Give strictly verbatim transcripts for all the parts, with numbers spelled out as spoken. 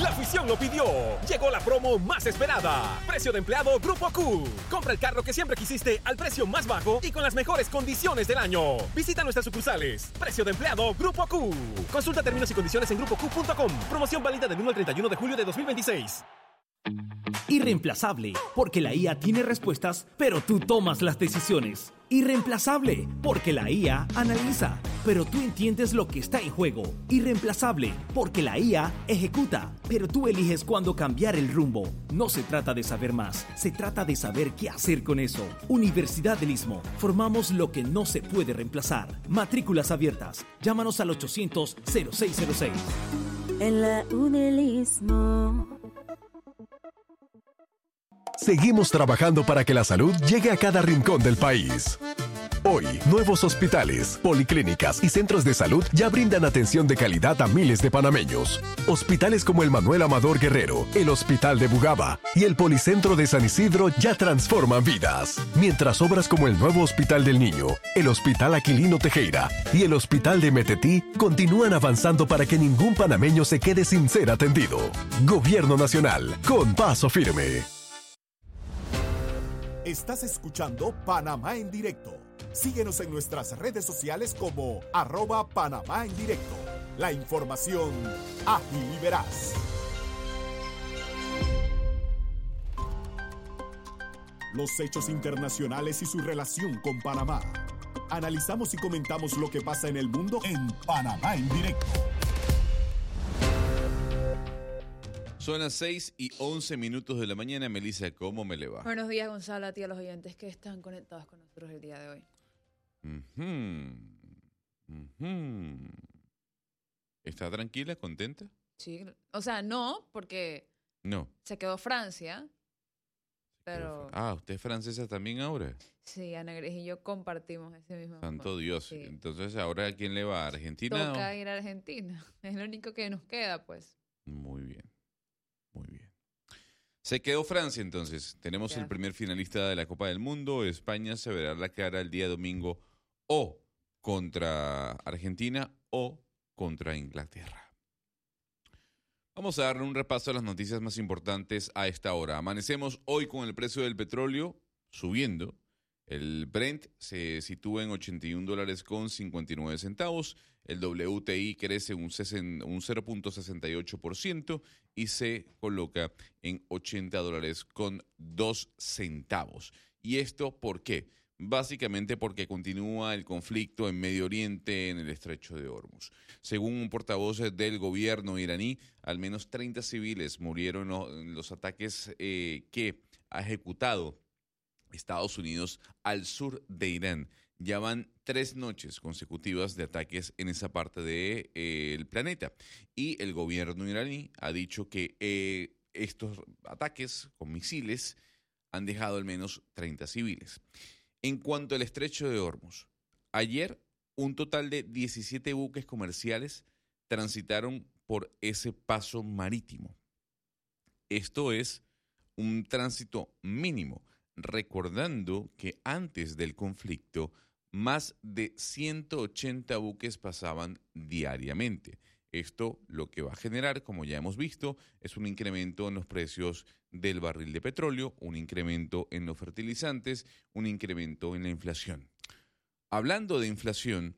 La afición lo pidió. Llegó la promo más esperada. Precio de empleado Grupo Q. Compra el carro que siempre quisiste al precio más bajo y con las mejores condiciones del año. Visita nuestras sucursales. Precio de empleado Grupo Q. Consulta términos y condiciones en grupo q punto com. Promoción válida del uno al treinta y uno de julio de dos mil veintiséis. Irreemplazable, porque la I A tiene respuestas, pero tú tomas las decisiones. Irreemplazable, porque la I A analiza, pero tú entiendes lo que está en juego. Irreemplazable, porque la I A ejecuta, pero tú eliges cuándo cambiar el rumbo. No se trata de saber más, se trata de saber qué hacer con eso. Universidad del Istmo, formamos lo que no se puede reemplazar. Matrículas abiertas, llámanos al ochocientos cero seis cero seis. En la U del Istmo. Seguimos trabajando para que la salud llegue a cada rincón del país. Hoy, nuevos hospitales, policlínicas y centros de salud ya brindan atención de calidad a miles de panameños. Hospitales como el Manuel Amador Guerrero, el Hospital de Bugaba y el Policentro de San Isidro ya transforman vidas. Mientras obras como el nuevo Hospital del Niño, el Hospital Aquilino Tejera y el Hospital de Metetí continúan avanzando para que ningún panameño se quede sin ser atendido. Gobierno Nacional, con paso firme. Estás escuchando Panamá en Directo. Síguenos en nuestras redes sociales como arroba Panamá en Directo. La información ágil y veraz. Los hechos internacionales y su relación con Panamá. Analizamos y comentamos lo que pasa en el mundo en Panamá en Directo. Son las seis y once minutos de la mañana. Melissa, ¿cómo me le va? Buenos días, Gonzalo, a ti, a los oyentes que están conectados con nosotros el día de hoy. Uh-huh. Uh-huh. ¿Está tranquila, contenta? Sí, o sea, no, porque no. Se quedó Francia, pero... Ah, ¿usted es francesa también ahora? Sí, Ana Gris y yo compartimos ese mismo... Santo amor. Dios. Sí. Entonces, ¿ahora a quién le va? ¿A Argentina? Toca o? ir a Argentina. Es lo único que nos queda, pues. Muy bien. Muy bien. Se quedó Francia, entonces. Tenemos Ya. el primer finalista de la Copa del Mundo. España se verá la cara el día domingo o contra Argentina o contra Inglaterra. Vamos a darle un repaso a las noticias más importantes a esta hora. Amanecemos hoy con el precio del petróleo subiendo. El Brent se sitúa en ochenta y un dólares con cincuenta y nueve centavos. El W T I crece un, un cero punto sesenta y ocho por ciento y se coloca en ochenta dólares con dos centavos. ¿Y esto por qué? Básicamente porque continúa el conflicto en Medio Oriente, en el Estrecho de Hormuz. Según un portavoz del gobierno iraní, al menos treinta civiles murieron en los ataques eh, que ha ejecutado Estados Unidos al sur de Irán. Ya van tres noches consecutivas de ataques en esa parte del de, eh, planeta. Y el gobierno iraní ha dicho que eh, estos ataques con misiles han dejado al menos treinta civiles. En cuanto al estrecho de Hormuz, ayer un total de diecisiete buques comerciales transitaron por ese paso marítimo. Esto es un tránsito mínimo, recordando que antes del conflicto más de ciento ochenta buques pasaban diariamente. Esto lo que va a generar, como ya hemos visto, es un incremento en los precios del barril de petróleo, un incremento en los fertilizantes, un incremento en la inflación. Hablando de inflación,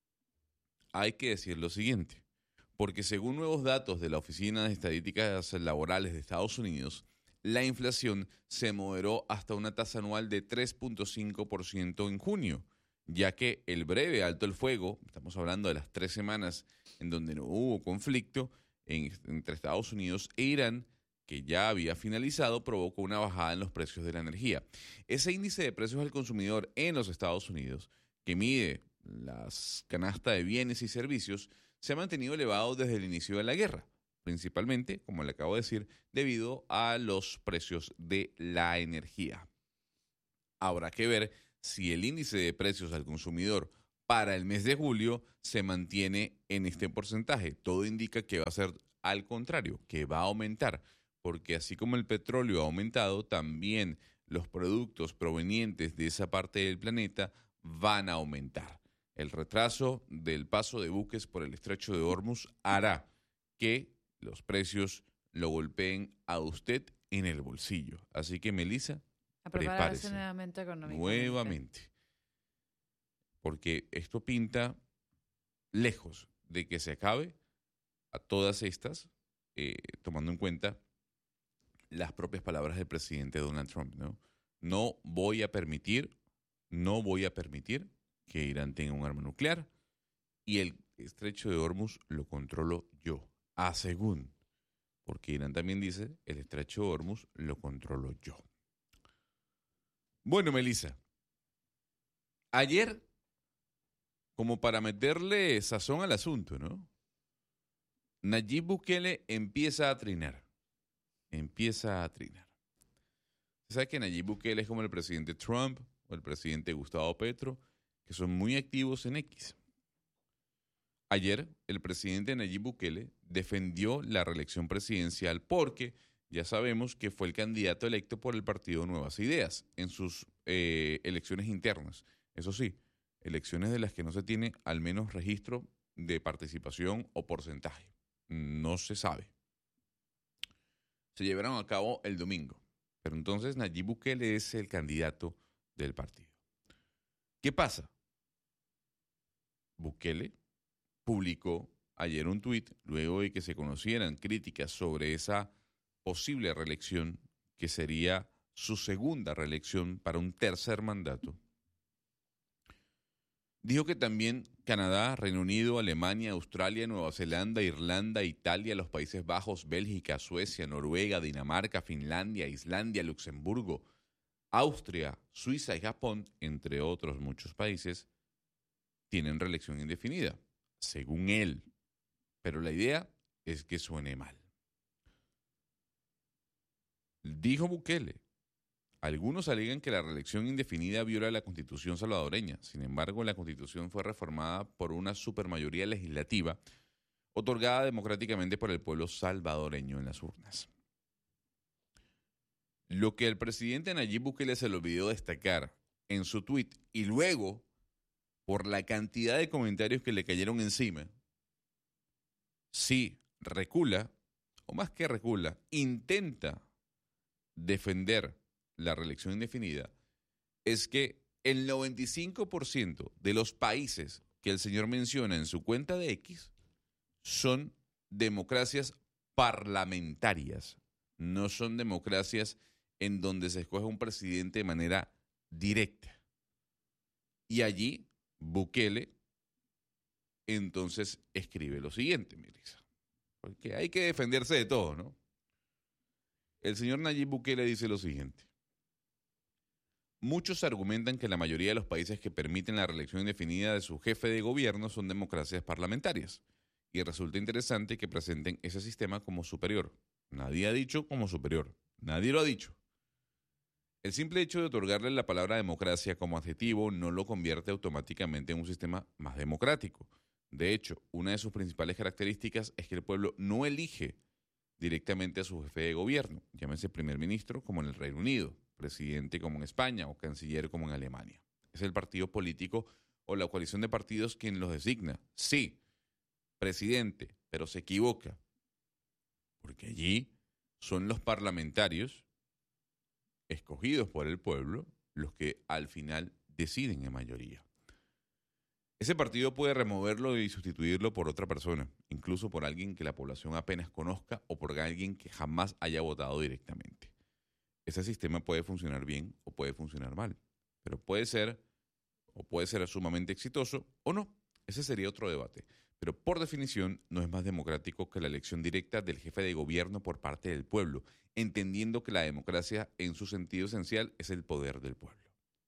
hay que decir lo siguiente, porque según nuevos datos de la Oficina de Estadísticas Laborales de Estados Unidos, la inflación se moderó hasta una tasa anual de tres punto cinco por ciento en junio, ya que el breve alto el fuego, estamos hablando de las tres semanas en donde no hubo conflicto en, entre Estados Unidos e Irán, que ya había finalizado, provocó una bajada en los precios de la energía. Ese índice de precios al consumidor en los Estados Unidos, que mide las canastas de bienes y servicios, se ha mantenido elevado desde el inicio de la guerra, principalmente, como le acabo de decir, debido a los precios de la energía. Habrá que ver si el índice de precios al consumidor para el mes de julio se mantiene en este porcentaje. Todo indica que va a ser al contrario, que va a aumentar, porque así como el petróleo ha aumentado, también los productos provenientes de esa parte del planeta van a aumentar. El retraso del paso de buques por el estrecho de Hormuz hará que los precios lo golpeen a usted en el bolsillo. Así que, Melissa, A prepararse prepárese nuevamente económicamente. nuevamente. Porque esto pinta lejos de que se acabe a todas estas, eh, tomando en cuenta las propias palabras del presidente Donald Trump, ¿no? No voy a permitir, no voy a permitir que Irán tenga un arma nuclear y el estrecho de Hormuz lo controlo yo, a según. Porque Irán también dice, el estrecho de Hormuz lo controlo yo. Bueno, Melissa, ayer, como para meterle sazón al asunto, ¿no? Nayib Bukele empieza a trinar. Empieza a trinar. ¿Sabe que Nayib Bukele es como el presidente Trump o el presidente Gustavo Petro, que son muy activos en X? Ayer, el presidente Nayib Bukele defendió la reelección presidencial porque ya sabemos que fue el candidato electo por el partido Nuevas Ideas en sus eh, elecciones internas. Eso sí, elecciones de las que no se tiene al menos registro de participación o porcentaje. No se sabe. Se llevaron a cabo el domingo, pero entonces Nayib Bukele es el candidato del partido. ¿Qué pasa? Bukele publicó ayer un tuit, luego de que se conocieran críticas sobre esa posible reelección, que sería su segunda reelección para un tercer mandato. Dijo que también Canadá, Reino Unido, Alemania, Australia, Nueva Zelanda, Irlanda, Italia, los Países Bajos, Bélgica, Suecia, Noruega, Dinamarca, Finlandia, Islandia, Luxemburgo, Austria, Suiza y Japón, entre otros muchos países, tienen reelección indefinida, según él. Pero la idea es que suene mal. Dijo Bukele, algunos alegan que la reelección indefinida viola la Constitución salvadoreña. Sin embargo, la Constitución fue reformada por una supermayoría legislativa otorgada democráticamente por el pueblo salvadoreño en las urnas. Lo que el presidente Nayib Bukele se le olvidó destacar en su tuit y luego, por la cantidad de comentarios que le cayeron encima, sí recula, o más que recula, intenta defender la reelección indefinida, es que el noventa y cinco por ciento de los países que el señor menciona en su cuenta de X son democracias parlamentarias, no son democracias en donde se escoge un presidente de manera directa. Y allí Bukele entonces escribe lo siguiente, Melissa, porque hay que defenderse de todo, ¿no? El señor Nayib Bukele dice lo siguiente. Muchos argumentan que la mayoría de los países que permiten la reelección indefinida de su jefe de gobierno son democracias parlamentarias, y resulta interesante que presenten ese sistema como superior. Nadie ha dicho como superior, nadie lo ha dicho. El simple hecho de otorgarle la palabra democracia como adjetivo no lo convierte automáticamente en un sistema más democrático. De hecho, una de sus principales características es que el pueblo no elige directamente a su jefe de gobierno, llámese primer ministro como en el Reino Unido, presidente como en España o canciller como en Alemania. Es el partido político o la coalición de partidos quien los designa. Sí, presidente, pero se equivoca, porque allí son los parlamentarios escogidos por el pueblo los que al final deciden en mayoría. Ese partido puede removerlo y sustituirlo por otra persona, incluso por alguien que la población apenas conozca o por alguien que jamás haya votado directamente. Ese sistema puede funcionar bien o puede funcionar mal, pero puede ser o puede ser sumamente exitoso o no. Ese sería otro debate. Pero por definición no es más democrático que la elección directa del jefe de gobierno por parte del pueblo, entendiendo que la democracia en su sentido esencial es el poder del pueblo.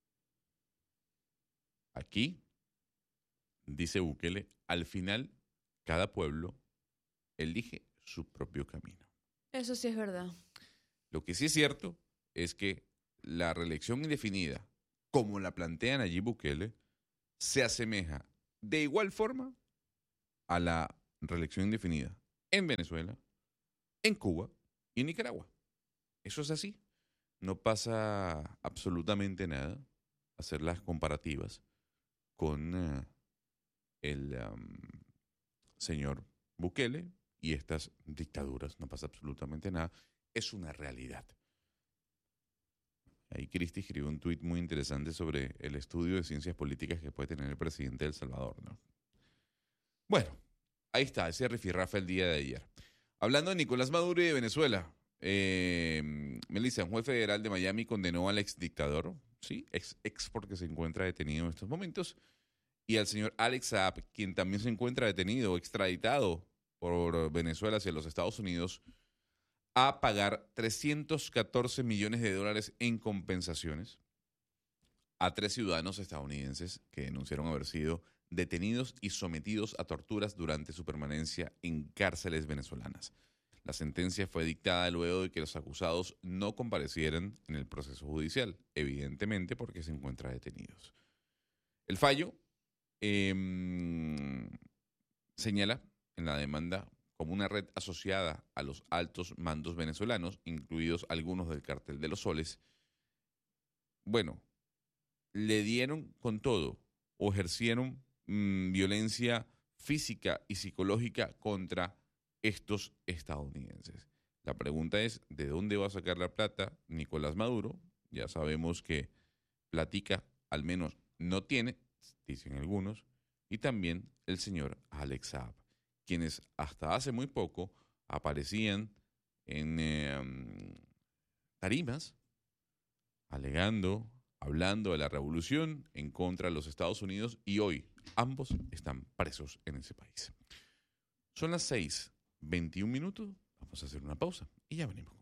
Aquí, dice Bukele, al final cada pueblo elige su propio camino. Eso sí es verdad. Lo que sí es cierto es que la reelección indefinida, como la plantea Nayib Bukele, se asemeja de igual forma a la reelección indefinida en Venezuela, en Cuba y en Nicaragua. Eso es así. No pasa absolutamente nada hacer las comparativas con uh, el um, señor Bukele y estas dictaduras. No pasa absolutamente nada. Es una realidad. Ahí Cristi escribió un tuit muy interesante sobre el estudio de ciencias políticas que puede tener el presidente de El Salvador, ¿no? Bueno, ahí está, ese rifirrafe el día de ayer. Hablando de Nicolás Maduro y de Venezuela, eh, Melissa, un juez federal de Miami condenó al exdictador, sí, ex, ex porque se encuentra detenido en estos momentos, y al señor Alex Saab, quien también se encuentra detenido, extraditado por Venezuela hacia los Estados Unidos, a pagar trescientos catorce millones de dólares en compensaciones a tres ciudadanos estadounidenses que denunciaron haber sido detenidos y sometidos a torturas durante su permanencia en cárceles venezolanas. La sentencia fue dictada luego de que los acusados no comparecieran en el proceso judicial, evidentemente porque se encuentran detenidos. El fallo eh, señala en la demanda como una red asociada a los altos mandos venezolanos, incluidos algunos del Cártel de los Soles, bueno, le dieron con todo o ejercieron mmm, violencia física y psicológica contra estos estadounidenses. La pregunta es, ¿de dónde va a sacar la plata Nicolás Maduro? Ya sabemos que platica, al menos no tiene, dicen algunos, y también el señor Alex Saab, quienes hasta hace muy poco aparecían en eh, tarimas, alegando, hablando de la revolución en contra de los Estados Unidos, y hoy ambos están presos en ese país. Son las seis, veintiún minutos, vamos a hacer una pausa y ya venimos.